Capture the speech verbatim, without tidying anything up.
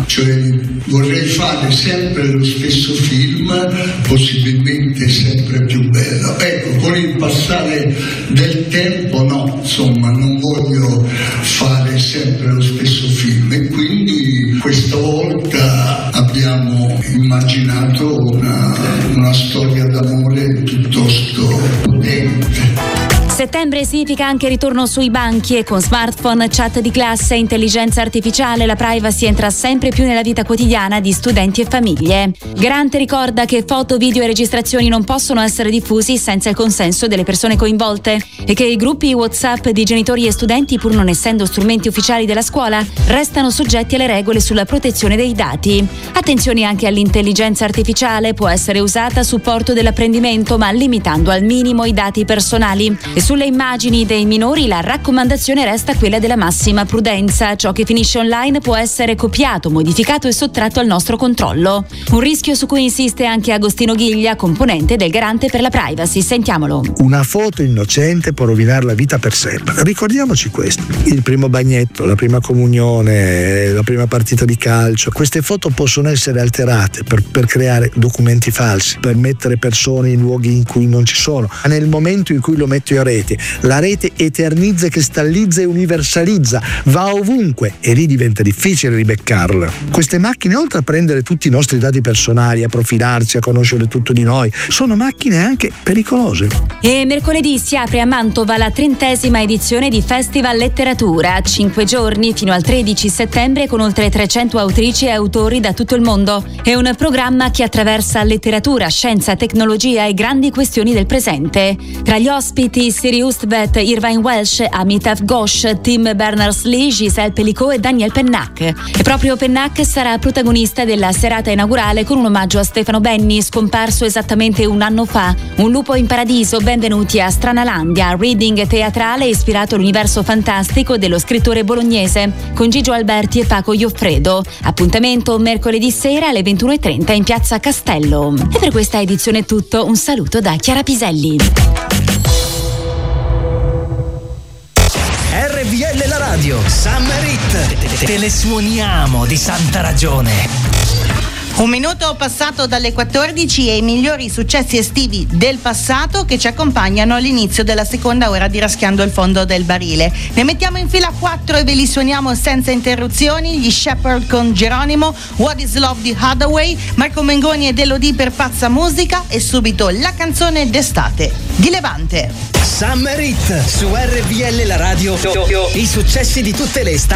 cioè vorrei fare sempre lo stesso film, possibilmente sempre più bello. Ecco, con il passare del tempo no, insomma, non voglio fare sempre lo stesso film e quindi questa volta abbiamo immaginato una, una storia d'amore piuttosto potente. Settembre significa anche ritorno sui banchi e con smartphone, chat di classe e intelligenza artificiale la privacy entra sempre più nella vita quotidiana di studenti e famiglie. Garante ricorda che foto, video e registrazioni non possono essere diffusi senza il consenso delle persone coinvolte e che i gruppi WhatsApp di genitori e studenti, pur non essendo strumenti ufficiali della scuola, restano soggetti alle regole sulla protezione dei dati. Attenzione anche all'intelligenza artificiale, può essere usata a supporto dell'apprendimento ma limitando al minimo i dati personali. E sulle immagini dei minori la raccomandazione resta quella della massima prudenza. Ciò che finisce online può essere copiato, modificato e sottratto al nostro controllo. Un rischio su cui insiste anche Agostino Ghiglia, componente del Garante per la Privacy. Sentiamolo. Una foto innocente può rovinare la vita per sempre. Ricordiamoci questo. Il primo bagnetto, la prima comunione, la prima partita di calcio. Queste foto possono essere alterate per, per creare documenti falsi, per mettere persone in luoghi in cui non ci sono. Ma nel momento in cui lo metto in rete, la rete eternizza, cristallizza e universalizza, va ovunque e lì diventa difficile ribeccarla. Queste macchine, oltre a prendere tutti i nostri dati personali, a profilarci, a conoscere tutto di noi, sono macchine anche pericolose. E mercoledì si apre a Mantova la trentesima edizione di Festival Letteratura, cinque giorni fino al tredici settembre con oltre trecento autrici e autori da tutto il mondo. È un programma che attraversa letteratura, scienza, tecnologia e grandi questioni del presente. Tra gli ospiti Siri Hustvedt, Irvine Welsh, Amitav Ghosh, Tim Berners-Lee, Giselle Pelicot e Daniel Pennac. E proprio Pennac sarà protagonista della serata inaugurale con un omaggio a Stefano Benni, scomparso esattamente un anno fa. Un lupo in paradiso, benvenuti a Stranalandia, reading teatrale ispirato all'universo fantastico dello scrittore bolognese, con Gigio Alberti e Paco Ioffredo. Appuntamento mercoledì sera alle ventuno e trenta in Piazza Castello. E per questa edizione è tutto, un saluto da Chiara Piselli. R V L la radio, Summer Hit, te le suoniamo di santa ragione. Un minuto passato dalle quattordici e i migliori successi estivi del passato che ci accompagnano all'inizio della seconda ora di Raschiando il fondo del barile. Ne mettiamo in fila quattro e ve li suoniamo senza interruzioni: gli Shepherd con Geronimo, What is Love di Hathaway, Marco Mengoni ed Elodie per Pazza Musica e subito la canzone d'estate di Levante. Summer Hit su R V L la radio, i successi di tutte le estati